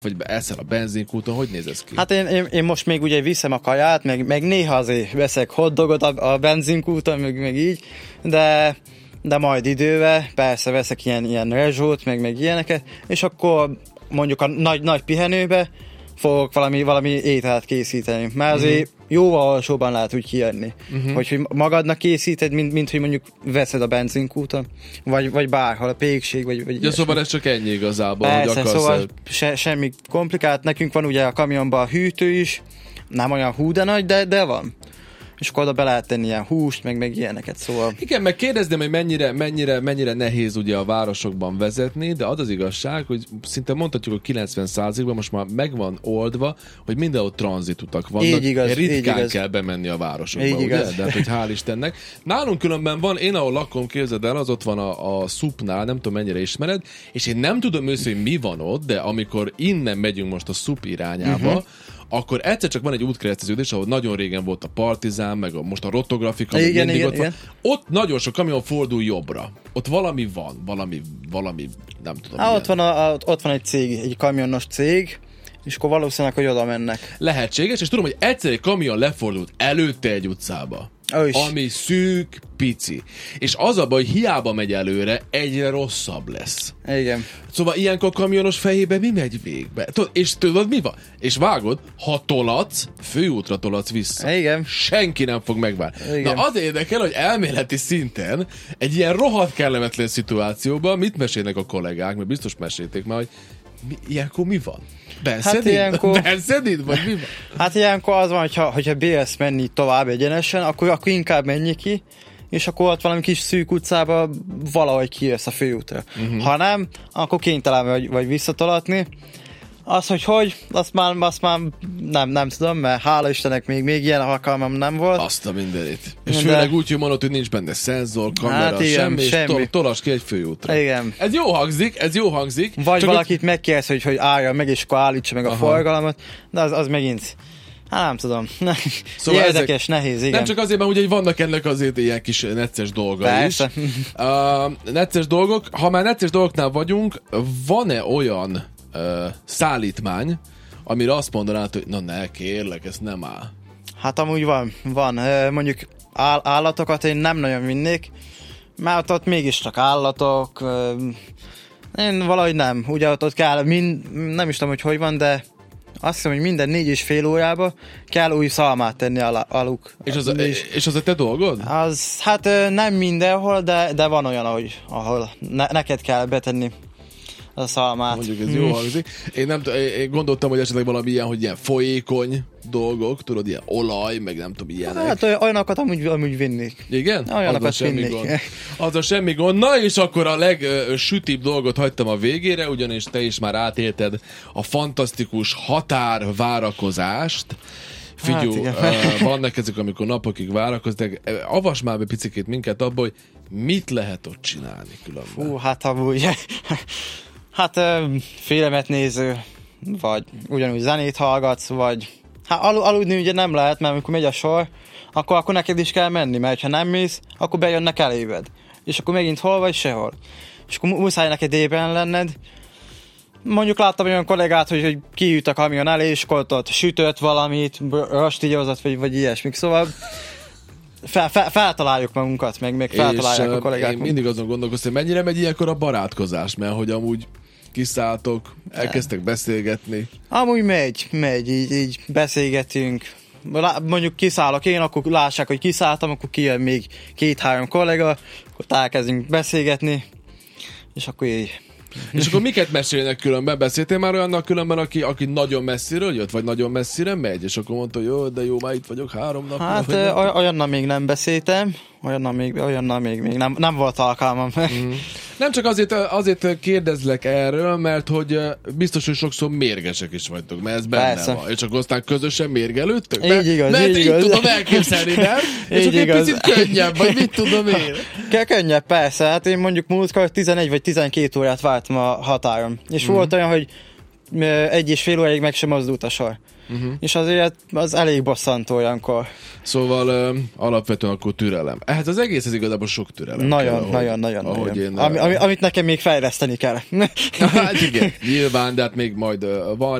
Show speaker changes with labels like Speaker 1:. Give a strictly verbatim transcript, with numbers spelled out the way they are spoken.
Speaker 1: vagy eszel a benzinkúton, hogy néz ez ki?
Speaker 2: Hát én, én, én most még ugye viszem a kaját, meg, meg néha azért veszek hotdogot a, a benzinkúton, meg, meg így, de, de majd idővel persze veszek ilyen, ilyen rezsót, meg, meg ilyeneket, és akkor mondjuk a nagy, nagy pihenőbe fogok valami, valami ételt készíteni, mert azért uh-huh. jóval olcsóban lehet úgy kijönni. Uh-huh. Hogy, hogy magadnak készíted, mint, mint hogy mondjuk veszed a benzinkúton, vagy, vagy bárhol, a pékség, vagy, vagy
Speaker 1: ja, szóval ez csak ennyi igazából,
Speaker 2: persze,
Speaker 1: hogy akarsz
Speaker 2: szóval
Speaker 1: el...
Speaker 2: se, semmi komplikált. Nekünk van ugye a kamionban a hűtő is, nem olyan hú de nagy, de, de van. És akkor oda be lehet tenni ilyen húst, meg, meg ilyeneket, szóval...
Speaker 1: Igen, meg kérdezném, hogy mennyire, mennyire, mennyire nehéz ugye a városokban vezetni, de az az igazság, hogy szinte mondhatjuk, hogy kilencven százalékban most már megvan oldva, hogy mindenhol tranzitutak vannak.
Speaker 2: Így igaz,
Speaker 1: ritkán
Speaker 2: így igaz.
Speaker 1: kell bemenni a városokba,
Speaker 2: így
Speaker 1: ugye?
Speaker 2: Igaz.
Speaker 1: De hát, hogy hál' Istennek. Nálunk különben van, én ahol lakom, képzeld el, az ott van a, a szupnál, nem tudom mennyire ismered, és én nem tudom őszintén, hogy mi van ott, de amikor innen megyünk most a szup irányába, uh-huh. akkor egyszer csak van egy útkereszteződés, ahol nagyon régen volt a Partizán, meg a, most a rotografika,
Speaker 2: igen,
Speaker 1: mindig
Speaker 2: igen,
Speaker 1: ott
Speaker 2: igen.
Speaker 1: van. Ott nagyon sok kamion fordul jobbra. Ott valami van, valami, valami, nem tudom.
Speaker 2: Há, ott, van a, ott van egy cég, egy kamionos cég, és akkor valószínűleg, hogy oda mennek.
Speaker 1: Lehetséges, és tudom, hogy egyszer egy kamion lefordult előtte egy utcába.
Speaker 2: Ös.
Speaker 1: Ami szűk, pici. És az a baj, hogy hiába megy előre, egyre rosszabb lesz.
Speaker 2: Igen.
Speaker 1: Szóval ilyenkor kamionos fejébe mi megy végbe? Tudod, és tudod mi van? És vágod, ha tolatsz, főútra tolatsz vissza.
Speaker 2: Igen.
Speaker 1: Senki nem fog megválni.
Speaker 2: Igen.
Speaker 1: Na az érdekel, hogy elméleti szinten egy ilyen rohadt kellemetlen szituációban mit mesélnek a kollégák, mert biztos mesélték már, hogy mi, ilyenkor mi van? Benszedid? Hát ilyenkor... Benszedid? Vagy mi van?
Speaker 2: Hát ilyenkor az van, hogyha, hogyha bérsz menni tovább egyenesen, akkor, akkor inkább menj ki, és akkor ott valami kis szűk utcába valahogy kijössz a főútra. Uh-huh. Ha nem, akkor kénytelen vagy, vagy visszatolatni. Az, hogy hogy, azt már, azt már nem, nem tudom, mert hála Istennek még, még ilyen alkalmam nem volt.
Speaker 1: Azt a mindenit. És
Speaker 2: de...
Speaker 1: főleg úgy, hogy mondod, hogy nincs benne szenzor, kamera,
Speaker 2: hát igen,
Speaker 1: semmi,
Speaker 2: semmi.
Speaker 1: és tolasd ki egy főútra.
Speaker 2: Igen.
Speaker 1: Ez jó hangzik, ez jó hangzik.
Speaker 2: Vagy
Speaker 1: csak
Speaker 2: valakit
Speaker 1: ott...
Speaker 2: megkérsz, hogy, hogy állja meg, és akkor állítsa meg a Aha. forgalmat, de az, az megint... Hát nem tudom. Szóval érdekes, ezek, nehéz, igen.
Speaker 1: Nem csak azért, mert ugye vannak ennek azért ilyen kis necces dolga
Speaker 2: Persze.
Speaker 1: is. Uh, necces dolgok. Ha már necces dolgoknál vagyunk, van-e olyan uh, szállítmány, amire azt mondanád, hogy na ne, kérlek, ez nem áll?
Speaker 2: Hát amúgy van. van. Mondjuk áll- állatokat én nem nagyon vinnék, mert ott mégiscsak állatok. Én valahogy nem. Ugye ott, ott kell, mind, nem is tudom, hogy hogy van, de azt hiszem, hogy minden négy és fél órába kell új szalmát tenni al- aluk.
Speaker 1: És az, a, és az a te dolgod?
Speaker 2: Az, hát nem mindenhol, de, de van olyan, ahogy, ahol ne, neked kell betenni a szalmát.
Speaker 1: Mondjuk ez jó hangzik. Én, nem, én gondoltam, hogy esetleg valami ilyen, hogy ilyen folyékony dolgok, tudod, ilyen olaj, meg nem tudom, ilyenek.
Speaker 2: Hát olyanokat amúgy, amúgy vinnék.
Speaker 1: Igen?
Speaker 2: Olyanokat vinnék.
Speaker 1: Az a semmi gond. Na és akkor a legsütibb dolgot hagytam a végére, ugyanis te is már átélted a fantasztikus határvárakozást. Figyú, hát vannak ezek, amikor napokig várakoznak. Avasd már be picikét minket abba, hogy mit lehet ott csinálni különben.
Speaker 2: Fú, hát amúgy... Hát filmet néző, vagy ugyanúgy zenét hallgatsz, vagy hát al- aludni ugye nem lehet, mert amikor megy a sor, akkor, akkor neked is kell menni, mert ha nem mész, akkor bejönnek eléved. És akkor megint hol vagy, sehol. És akkor muszáj neked ébren lenned. Mondjuk láttam olyan kollégát, hogy, hogy kiült a kamion elé, és akkor ott sütött valamit, rostíryozott, vagy, vagy ilyesmik. Szóval fel, fel, feltaláljuk magunkat, meg, meg feltalálják
Speaker 1: és,
Speaker 2: a kollégák.
Speaker 1: Én mindig azon gondolkoztam, hogy mennyire megy ilyenkor a barátkozás, mert hogy amúgy kiszálltok, elkezdtek beszélgetni.
Speaker 2: Amúgy megy, megy, így, így beszélgetünk. Mondjuk kiszállok én, akkor lássák, hogy kiszálltam, akkor kijön még két-három kollega, akkor elkezdünk beszélgetni, és akkor így.
Speaker 1: És akkor miket mesélnek különben? Beszéltél már olyannak különben, aki, aki nagyon messziről jött, vagy nagyon messzire megy? És akkor mondta, hogy jó, de jó, már itt vagyok három napja.
Speaker 2: Hát ö, olyannal még nem beszéltem, olyannal még, olyannal még, még nem, nem volt alkalmam.
Speaker 1: Mm. Nem csak azért, azért kérdezlek erről, mert hogy biztos, hogy sokszor mérgesek is vagytok, mert ez benne Persze. van. És akkor aztán közösen mérgelődtök?
Speaker 2: Így igaz,
Speaker 1: mert
Speaker 2: így
Speaker 1: így
Speaker 2: igaz.
Speaker 1: tudom elképzelni, nem? És akkor egy picit könnyebb, vagy mit tudom én?
Speaker 2: Kell könnyebb, persze. Hát én mondjuk múltkor tizenegy vagy tizenkét órát vártam a határon. És mm. volt olyan, hogy egy és fél óráig meg sem mozdult a sor. Uh-huh. És azért az elég bosszantó olyankor.
Speaker 1: Szóval uh, alapvetően akkor türelem. Hát az egész ez igazából sok türelem.
Speaker 2: Nagyon,
Speaker 1: kell,
Speaker 2: nagyon, nagyon,
Speaker 1: ahogy
Speaker 2: nagyon.
Speaker 1: Én,
Speaker 2: ami, ami, amit nekem még fejleszteni kell.
Speaker 1: Hát igen, nyilván, de hát még majd uh, van